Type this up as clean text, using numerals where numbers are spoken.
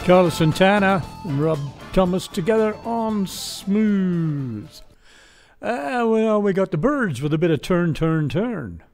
Carlos Santana and Rob Thomas together on Smooth. Well, we got the Byrds with a bit of Turn, Turn, Turn.